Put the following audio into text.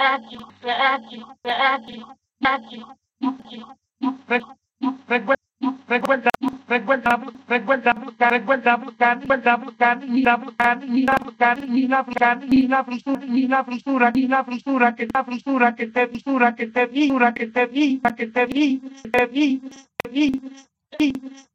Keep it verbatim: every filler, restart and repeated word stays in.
Recuerda, recuerda, recuerda buscar, recuerda buscar, recuerda buscar, y la buscar, y la buscar, y la buscar, y la frusura, y la frusura, y la frusura, que la frusura, que te frusura, que te vi, que te vi, que te vi, que te vi, que te vi, que te vi.